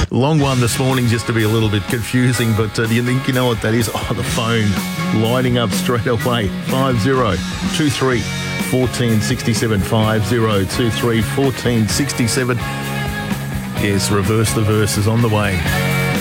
Long one this morning, just to be a little bit confusing, but do you think you know what that is? Oh, the phone lighting up straight away. 5023 1467 5023 1467. Yes, Reverse the Verse is on the way.